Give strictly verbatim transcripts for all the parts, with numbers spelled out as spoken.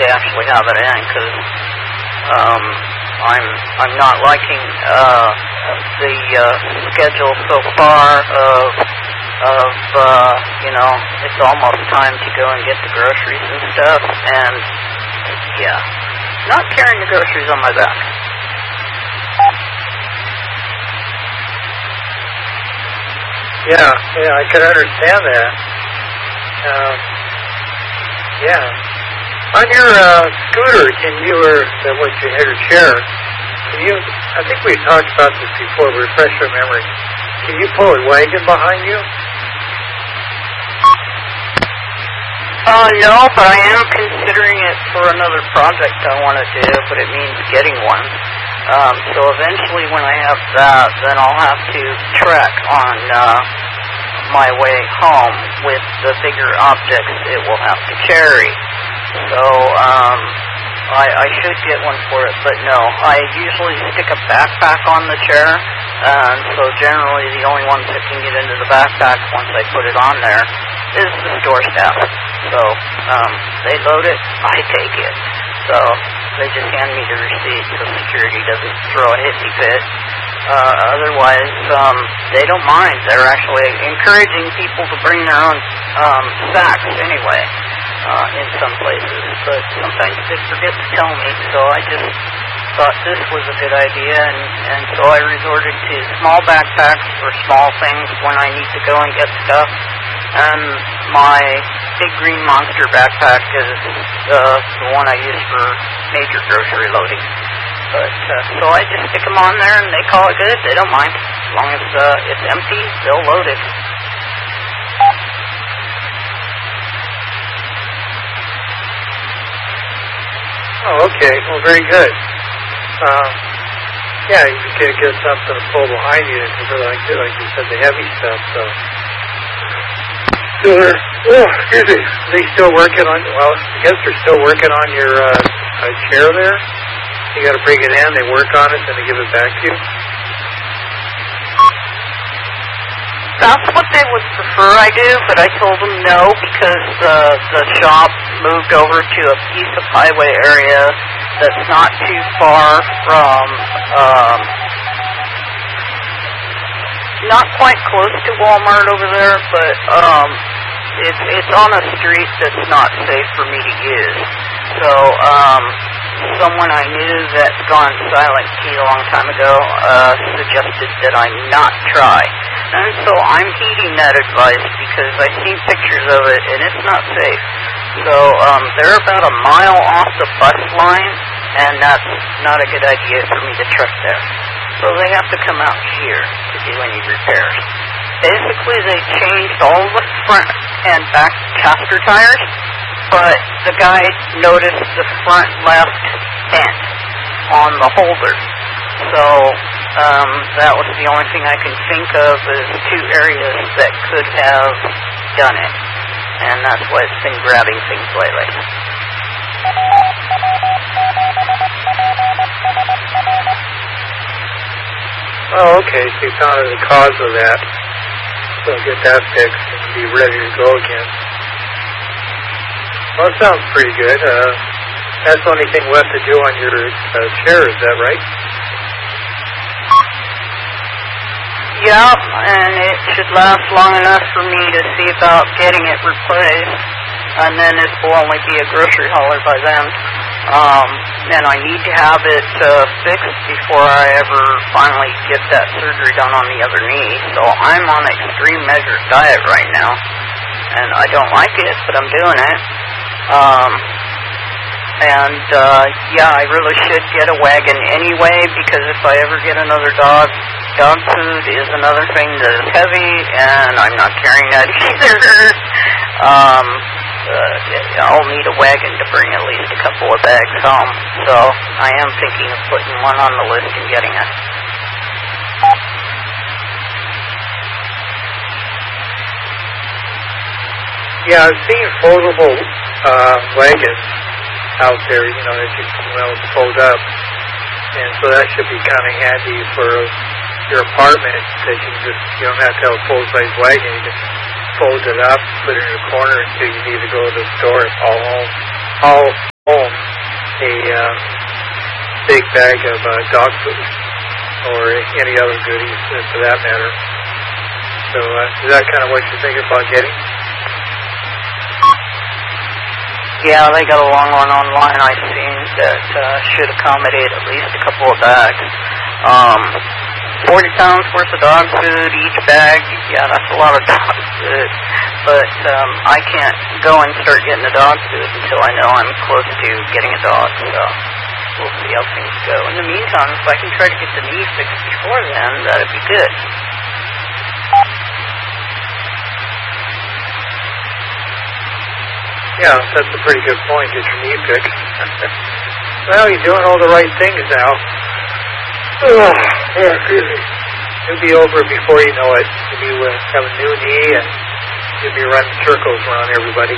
to actually have it in, because um, I'm I'm not liking uh, the uh, schedule so far of of uh, you know, it's almost time to go and get the groceries and stuff, and yeah, not carrying the groceries on my back. Yeah, yeah, I can understand that. Um, yeah. On your uh, scooter, can you, or uh, what you had your chair, can you, I think we talked about this before, refresh your memory. Can you pull a wagon behind you? Uh, no, but I am considering it for another project I want to do, but it means getting one. Um, so eventually when I have that, then I'll have to trek on uh, my way home with the bigger objects it will have to carry. So um, I, I should get one for it, but no, I usually stick a backpack on the chair, and so generally the only ones that can get into the backpack once I put it on there is the store staff. So um, they load it, I take it. So they just hand me the receipt so security doesn't throw a hissy fit. Uh, otherwise, um, they don't mind. They're actually encouraging people to bring their own um, sacks anyway uh, in some places. But sometimes they forget to tell me, so I just thought this was a good idea, and, and so I resorted to small backpacks for small things when I need to go and get stuff. And my big green monster backpack is uh, the one I use for major grocery loading. But uh, so I just stick them on there, and they call it good. They don't mind. As long as uh, it's empty, they'll load it. Oh, okay. Well, very good. Um, yeah, you can get something to pull behind you, because like, like you said, the heavy stuff, so... So they're, oh, excuse me, are they still working on, well, I guess they're still working on your uh, uh, chair there? You got to bring it in, they work on it, then they give it back to you? That's what they would prefer I do, but I told them no, because uh, the shop moved over to a piece of highway area that's not too far from, um, not quite close to Walmart over there, but um, it's it's on a street that's not safe for me to use. So um, someone I knew that's gone silent key a long time ago uh, suggested that I not try. And so I'm heeding that advice because I've seen pictures of it, and it's not safe. So um, they're about a mile off the bus line, and that's not a good idea for me to trek there. So they have to come out here to do any repairs. Basically, they changed all the front and back caster tires, but the guy noticed the front left dent on the holder. So um, that was the only thing I can think of as two areas that could have done it. And that's why it's been grabbing things lately. Oh, okay, so you found the cause of that. So get that fixed and be ready to go again. Well, that sounds pretty good. Uh, that's the only thing left to do on your uh, chair, is that right? Yeah, and it should last long enough for me to see about getting it replaced, and then it will only be a grocery hauler by then. Um, and I need to have it uh, fixed before I ever finally get that surgery done on the other knee. So I'm on an extreme measured diet right now, and I don't like it, but I'm doing it. Um, and uh, yeah, I really should get a wagon anyway, because if I ever get another dog, dog food is another thing that is heavy, and I'm not carrying that either. um, uh, I'll need a wagon to bring at least a couple of bags home. So I am thinking of putting one on the list and getting it. Yeah, I've seen foldable uh, wagons out there, you know, that you can well, fold up. And so that should be kind of handy for your apartment, that you just, you don't have to have a full-size wagon. You can fold it up, put it in a corner until you need to go to the store and haul home. Haul home a uh, big bag of uh, dog food or any other goodies uh, for that matter. So uh, is that kind of what you're thinking about getting? Yeah, they got a long one online I've seen that uh, should accommodate at least a couple of bags. Um, forty pounds worth of dog food each bag, yeah, that's a lot of dog food. But um, I can't go and start getting the dog food until I know I'm close to getting a dog, so we'll see how things go. In the meantime, if I can try to get the knee fixed before then, that'd be good. Yeah, that's a pretty good point. Get your knee fixed. Well, you're doing all the right things now. Oh, yeah, it'll be over before you know it. You'll be uh, have a new knee and you'll be running circles around everybody.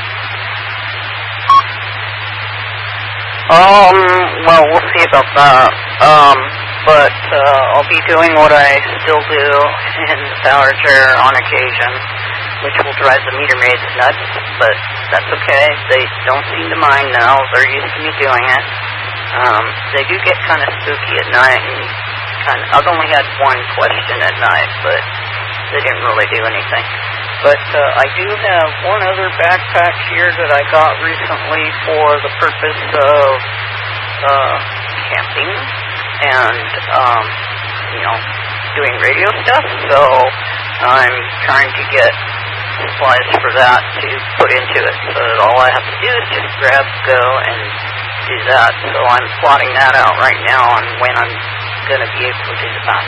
Um, well, we'll see about that. Um, but uh, I'll be doing what I still do in the power chair on occasion, which will drive the meter maids nuts, but that's okay. They don't seem to mind now. They're used to me doing it. Um, they do get kind of spooky at night, and kind of, I've only had one question at night, but they didn't really do anything. But uh, I do have one other backpack here that I got recently for the purpose of uh, camping and, um, you know, doing radio stuff. So I'm trying to get supplies for that to put into it, so that all I have to do is just grab, go, and do that. So I'm plotting that out right now on when I'm going to be able to do that.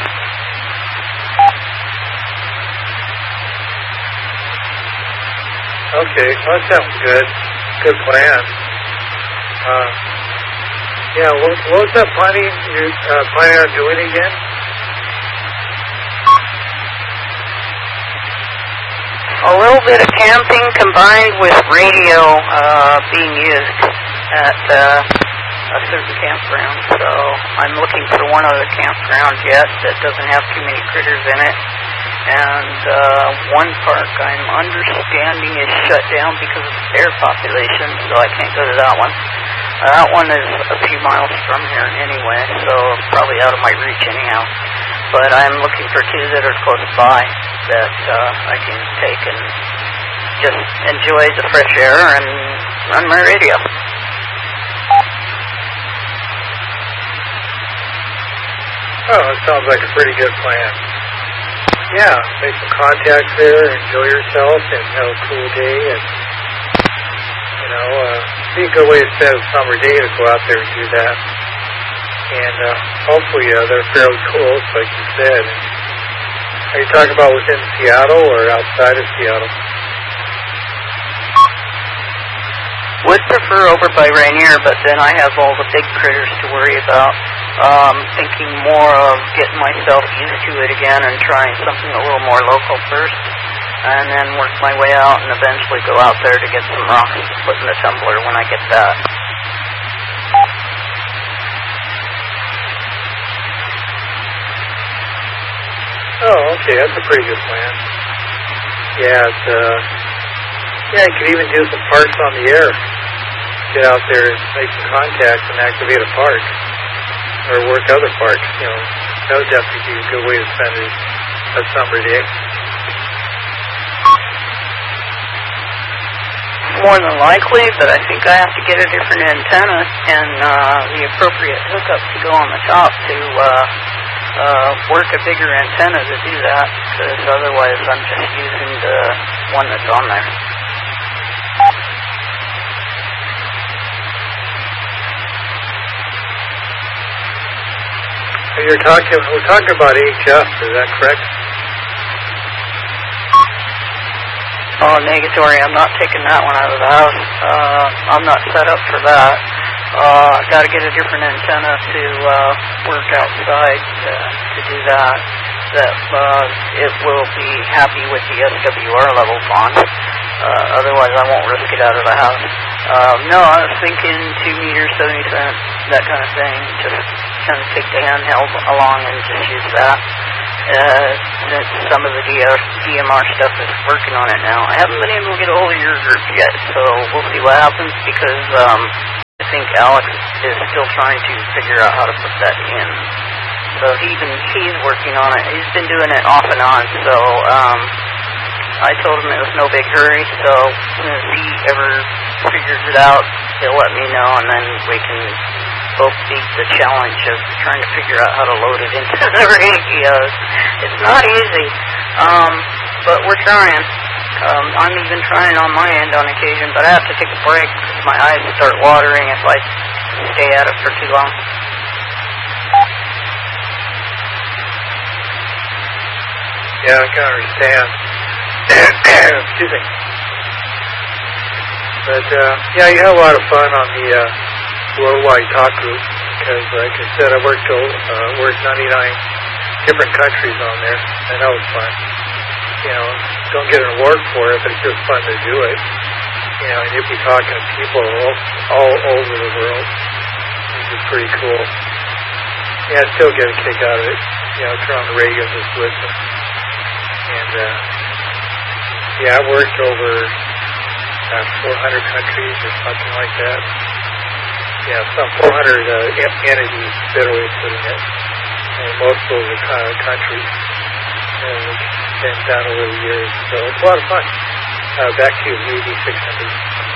Okay, well, that sounds good. Good plan. Uh, yeah, what, what was that planning you uh, planning on doing again? A little bit of camping combined with radio uh, being used at uh, a certain campground. So I'm looking for one other campground yet that doesn't have too many critters in it. And uh, one park I'm understanding is shut down because of the bear population, so I can't go to that one. Uh, that one is a few miles from here anyway, so probably out of my reach anyhow. But I'm looking for two that are close by that uh, I can take and just enjoy the fresh air and run my radio. Oh, that sounds like a pretty good plan. Yeah, make some contacts there, enjoy yourself, and have a cool day, and, you know, uh, be a good way to spend a summer day to go out there and do that. And uh, hopefully uh, they're fairly close, like you said. Are you talking about within Seattle or outside of Seattle? Would prefer over by Rainier, but then I have all the big critters to worry about. Um, thinking more of getting myself used to it again and trying something a little more local first, and then work my way out and eventually go out there to get some rocks to put in the tumbler when I get that. Oh, okay, that's a pretty good plan. Yeah, it's, uh, yeah, you could even do some parks on the air. Get out there and make some contacts and activate a park. Or work other parks, you know. That would definitely be a good way to spend a, a summer day. More than likely, but I think I have to get a different antenna and uh, the appropriate hookup to go on the top to uh, uh, work a bigger antenna to do that, because otherwise I'm just using the one that's on there. You're talking, we're talking about H F, is that correct? Oh, negatory, I'm not taking that one out of the house. Uh, I'm not set up for that. Uh, I've got to get a different antenna to uh, work outside uh, to do that. That uh, it will be happy with the S W R levels on. Uh, otherwise, I won't risk it out of the house. Um, no, I was thinking two meters, seventy cents, that kind of thing. Just kind of take the handheld along and just use that. Uh, since some of the D M R stuff is working on it now. I haven't been able to get a hold of your group yet, so we'll see what happens because um, think Alex is still trying to figure out how to put that in. So he even he's working on it. He's been doing it off and on. So um, I told him it was no big hurry. So as soon as he ever figures it out, he'll let me know, and then we can both beat the challenge of trying to figure out how to load it into the radios. It's not easy, um, but we're trying. Um, I'm even trying on my end on occasion, but I have to take a break because my eyes start watering if I stay at it for too long. Yeah, I can understand. Excuse me. But, uh, yeah, you have a lot of fun on the uh, Worldwide Talk Group because, like I said, I worked, uh, worked ninety-nine different countries on there, and that was fun. You know, don't get an award for it, but it's just fun to do it. You know, and you'll be talking to people all, all over the world, which is pretty cool. Yeah, I still get a kick out of it. You know, turn on the radio and just listen. And, uh, yeah, I worked over uh, four hundred countries or something like that. Yeah, some four hundred uh, entities, better way of putting it. And most of those are kind of countries. And it's been done over the years. So it's a lot of fun. Uh, back to you, V D six hundred.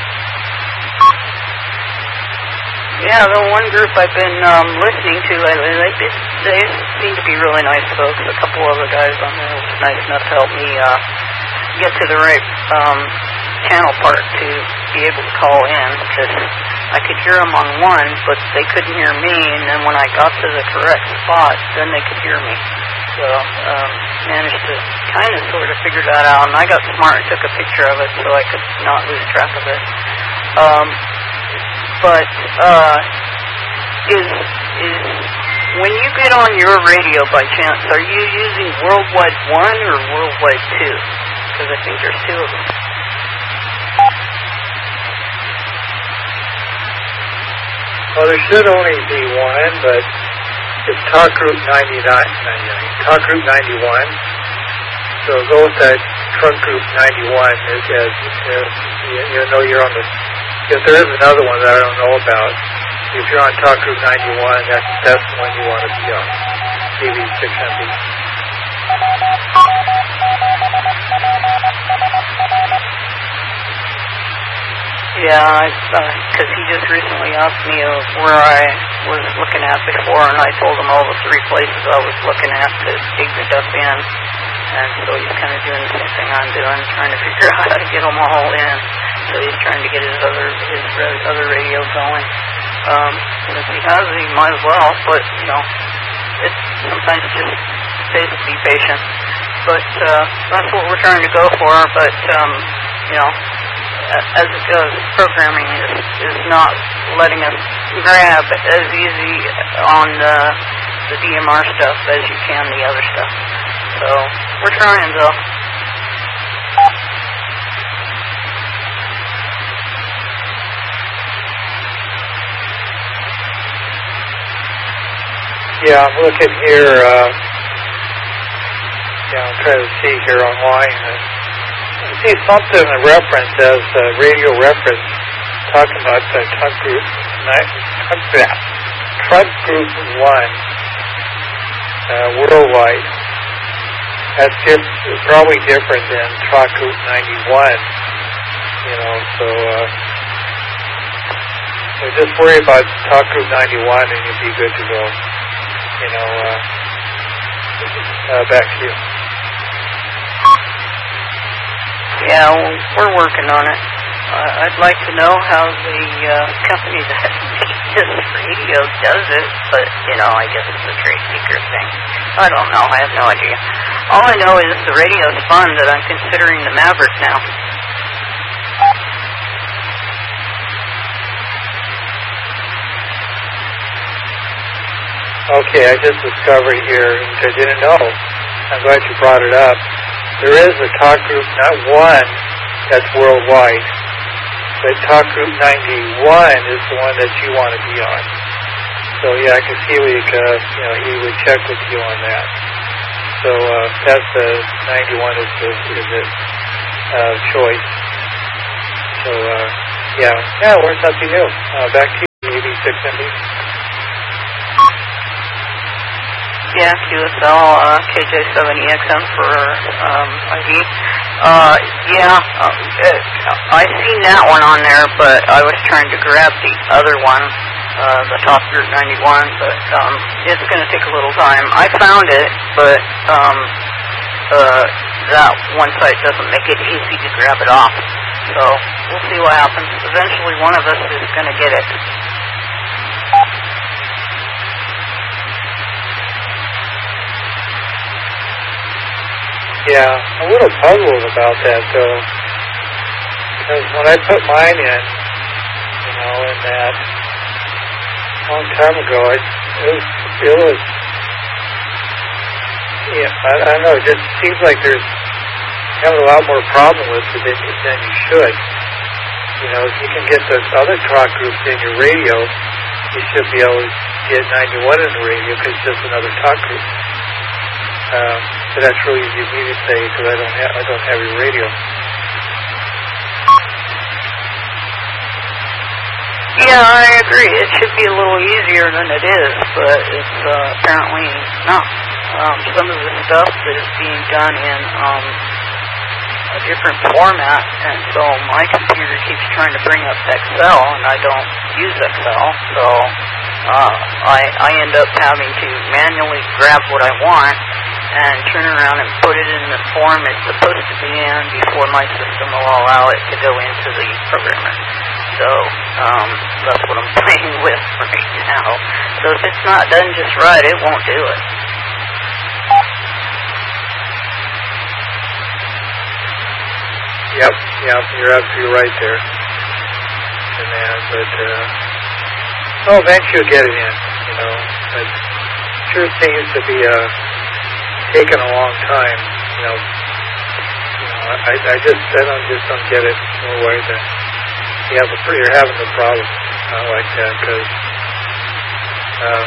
Yeah, the one group I've been um, listening to lately, they, they seem to be really nice folks. A couple of the guys on there was nice enough to help me uh, get to the right um, channel part to be able to call in, because I could hear them on one, but they couldn't hear me, and then when I got to the correct spot, then they could hear me. So um, managed to kind of sort of figure that out, and I got smart and took a picture of it so I could not lose track of it. Um, but uh, is is when you get on your radio by chance, are you using Worldwide One or Worldwide Two? Because I think there's two of them. Well, there should only be one, but it's Talk Group ninety-nine, ninety-nine, Talk Group ninety-one. So go with that Truck Group ninety-one. As, as, as you, you know, you're on the. If there is another one that I don't know about, if you're on Talk Group ninety-one, that's that's the one you want to be on. V D six hundred. Yeah, because uh, he just recently asked me uh, where I was looking at before, and I told him all the three places I was looking at to dig the stuff in. And so he's kind of doing the same thing I'm doing, trying to figure out how to get them all in. So he's trying to get his other his other radio going. Um, since he has it, he might as well. But you know, it sometimes just pays to be patient. But uh, that's what we're trying to go for. But um, you know. As it goes, programming is, is not letting us grab as easy on the, the D M R stuff as you can the other stuff. So we're trying, though. Yeah, I'm looking here. Uh, yeah, I'm trying to see here online. Uh, I see something in reference as uh, radio reference talking about the Truck Group, truck, truck Group One uh, worldwide. That's diff- probably different than Truck Group ninety-one. You know, so uh, so just worry about Truck Group ninety-one, and you'll be good to go. You know, uh, uh, back to you. Yeah, well, we're working on it. Uh, I'd like to know how the uh, company that made this radio does it, but, you know, I guess it's a trade secret thing. I don't know. I have no idea. All I know is the radio's fun, that I'm considering the Maverick now. Okay, I just discovered here, which I didn't know. I'm glad you brought it up. There is a Talk Group, not one, that's worldwide. But Talk Group ninety-one is the one that you want to be on. So yeah, I can see we could, you know, he would check with you on that. So uh, that's the ninety-one is the is the uh, choice. So uh, yeah, yeah, learn something new. Uh, back to you. six M B. Yeah, Q S L, uh, K J seven E X M for um, I D. Uh, yeah, uh, I seen that one on there, but I was trying to grab the other one, uh, the Top Group ninety-one, but um, it's going to take a little time. I found it, but um, uh, that one site doesn't make it easy to grab it off. So we'll see what happens. Eventually one of us is going to get it. Yeah, I'm a little puzzled about that, though, because when I put mine in, you know, in that a long time ago, I, it was, it was, yeah, I, I don't know, it just seems like there's having a lot more problem with it than, than you should. You know, if you can get those other talk groups in your radio, you should be able to get ninety-one in the radio because it's just another talk group. Um, but that's really easy for me to say because I don't have I don't have your radio. Yeah, I agree. It should be a little easier than it is, but it's uh, apparently not. Um, some of the stuff is being done in um, a different format, and so my computer keeps trying to bring up Excel, and I don't use Excel, so uh, I, I end up having to manually grab what I want and turn around and put it in the form it's supposed to be in before my system will allow it to go into the programmer. So um, that's what I'm playing with right now. So if it's not done just right, it won't do it. Yep, yep, you're absolutely right there. And then, but, uh, well, eventually you'll get it in, you know. It sure seems to be uh, taking a long time, you know. You know, I, I just, I don't, just don't get it no way that you have a, you're having a problem uh, like that, because, uh,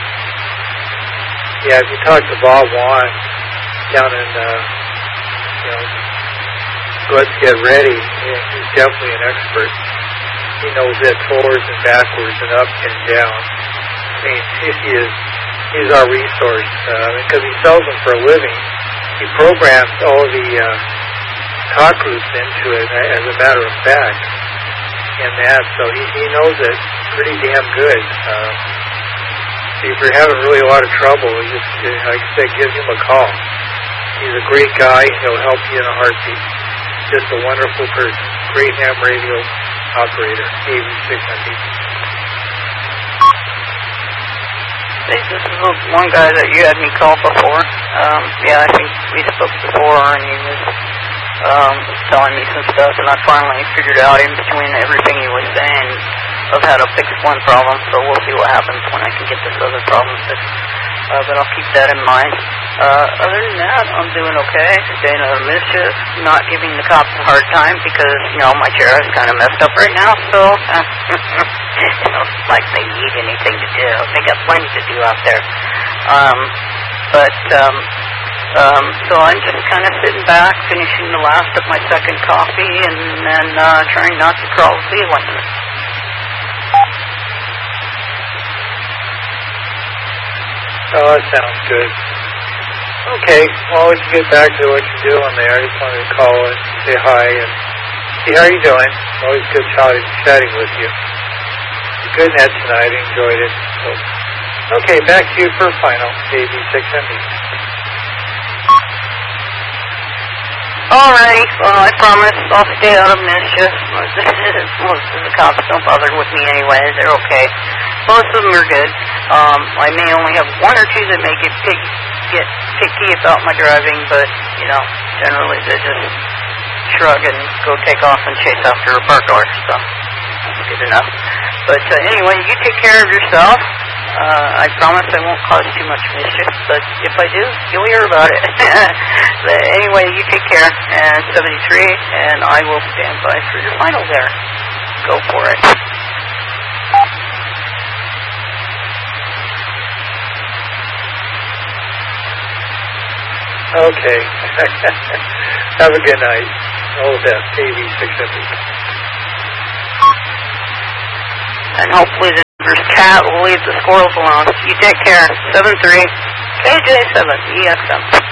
yeah, if you talk to Bob Wan down in, uh, you know, Let's Get Ready, yeah, he's definitely an expert. He knows it forwards and backwards and up and down. I mean, he is, he's our resource, uh, because he sells them for a living. He programs all the uh, talk groups into it, as a matter of fact, and that, so he, he knows it pretty damn good. Uh, if you're having really a lot of trouble, you just, like I said, give him a call. He's a great guy. He'll help you in a heartbeat. Just a wonderful person. Great ham radio operator. A V six M B. This is the one guy that you had me call before. Um, yeah, I think we spoke before, and he was um, telling me some stuff, and I finally figured out in between everything he was saying I've had to fix one problem, so we'll see what happens when I can get this other problem fixed. Uh, but I'll keep that in mind. Uh, other than that, I'm doing okay. Staying out of mischief, not giving the cops a hard time because, you know, my chair is kind of messed up right now, so uh, it looks like they need anything to do. They got plenty to do out there. Um, but, um, um, so I'm just kind of sitting back, finishing the last of my second coffee, and then uh, trying not to crawl the ceiling. Oh, that sounds good. Okay, well, we can get back to what you're doing there. I just wanted to call and say hi and see how you're doing. Always good chatting, chatting with you. Good net tonight. I enjoyed it. So, okay, back to you for final. A V six M B. Alrighty, well, I promise I'll stay out of mischief. Most of the cops don't bother with me anyway. They're okay. Most of them are good. Um, I may only have one or two that may get, pick, get picky about my driving, but, you know, generally they just shrug and go take off and chase after a park car, so that's good enough. But uh, anyway, you take care of yourself. Uh, I promise I won't cause too much mischief, but if I do, you'll hear about it. But anyway, you take care, and seventy-three, and I will stand by for your final there. Go for it. Okay. Have a good night. All the best. A V six M B. And hopefully the There's cat. We'll leave the squirrels alone. You take care. seven three K J seven E X M.